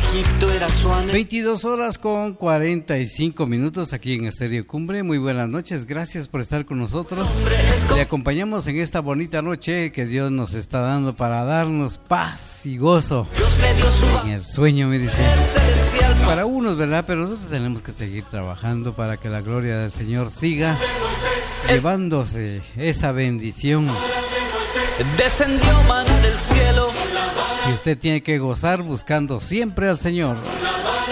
Egipto era su anhelo. 22 horas con 45 minutos aquí en Estéreo Cumbre. Muy buenas noches, gracias por estar con nosotros. Le acompañamos en esta bonita noche que Dios nos está dando para darnos paz y gozo en el sueño, mire usted. Para unos, ¿verdad? Pero nosotros tenemos que seguir trabajando para que la gloria del Señor siga llevándose esa bendición. Descendió maná del cielo. Y usted tiene que gozar buscando siempre al Señor.